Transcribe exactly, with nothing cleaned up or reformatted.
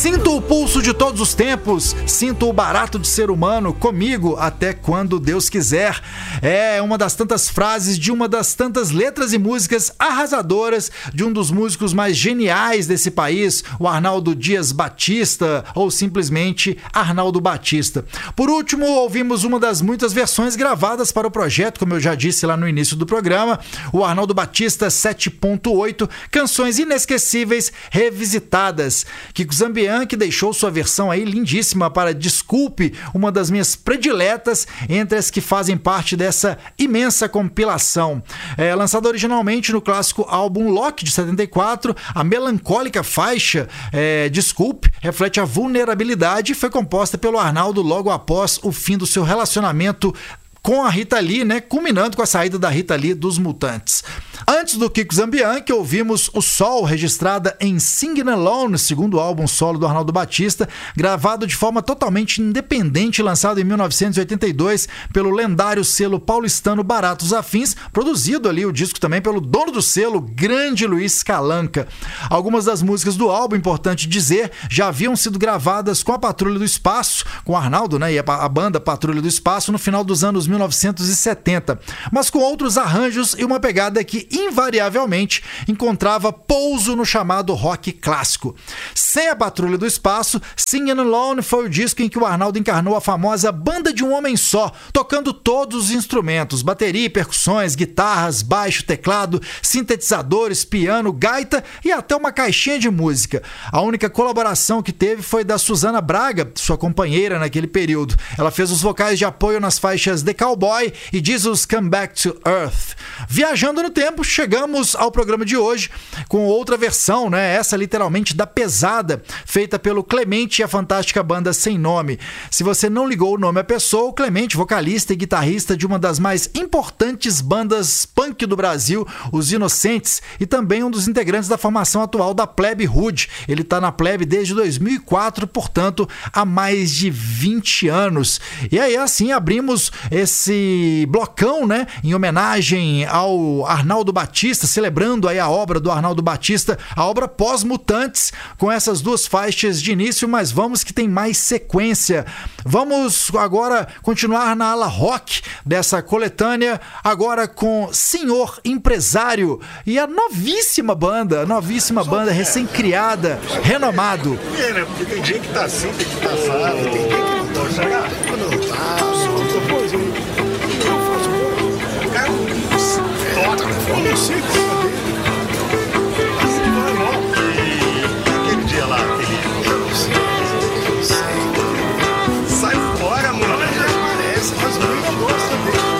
Sinto o pulso de todos os tempos, sinto o barato de ser humano, comigo até quando Deus quiser. É uma das tantas frases de uma das tantas letras e músicas arrasadoras de um dos músicos mais geniais desse país, o Arnaldo Dias Batista, ou simplesmente Arnaldo Batista. Por último, ouvimos uma das muitas versões gravadas para o projeto, como eu já disse lá no início do programa, o Arnaldo Batista sete ponto oito, canções inesquecíveis revisitadas. Kiko Zambian, que deixou sua versão aí lindíssima para Desculpe, uma das minhas prediletas entre as que fazem parte dessa imensa compilação. É, lançada originalmente no clássico álbum Lock, de setenta e quatro, a melancólica faixa é, Desculpe reflete a vulnerabilidade e foi composta pelo Arnaldo logo após o fim do seu relacionamento com a Rita Lee, né, culminando com a saída da Rita Lee dos Mutantes. Antes do Kiko Zambian, que ouvimos O Sol, registrada em Singin' Alone, segundo álbum solo do Arnaldo Batista, gravado de forma totalmente independente, lançado em mil novecentos e oitenta e dois pelo lendário selo paulistano Baratos Afins, produzido ali o disco também pelo dono do selo, grande Luiz Calanca. Algumas das músicas do álbum, importante dizer, já haviam sido gravadas com a Patrulha do Espaço, com o Arnaldo, né, e a, a banda Patrulha do Espaço no final dos anos mil novecentos e setenta, mas com outros arranjos e uma pegada que invariavelmente encontrava pouso no chamado rock clássico. Sem a Patrulha do Espaço, Singin' Alone foi o disco em que o Arnaldo encarnou a famosa banda de um homem só, tocando todos os instrumentos, bateria, percussões, guitarras, baixo, teclado, sintetizadores, piano, gaita e até uma caixinha de música. A única colaboração que teve foi da Susana Braga, sua companheira naquele período. Ela fez os vocais de apoio nas faixas The Cowboy e Jesus Come Back to Earth. Viajando no tempo, chegamos ao programa de hoje com outra versão, né? Essa literalmente da pesada, feita pelo Clemente e a fantástica banda Sem Nome. Se você não ligou o nome à pessoa, o Clemente, vocalista e guitarrista de uma das mais importantes bandas punk do Brasil, os Inocentes, e também um dos integrantes da formação atual da Plebe Hood. Ele está na Plebe desde dois mil e quatro, portanto, há mais de vinte anos. E aí, assim, abrimos esse blocão, né, em homenagem ao Arnaldo Batista, celebrando aí a obra do Arnaldo Batista, a obra pós-Mutantes, com essas duas faixas de início, mas vamos que tem mais sequência. Vamos agora continuar na ala rock dessa coletânea, agora com Senhor Empresário e a novíssima banda, novíssima banda recém-criada, Renomado. É, né? Porque tem gente que tá assim, tem que tá assado, tem gente que não pode chegar. Quando tá, depois eu faço o cara toca, eu não sei como é. Assim não é bom. E aquele dia lá, aquele. Eu não sei, eu não sei. Sai fora, mano. Parece, mas o não gosta dele.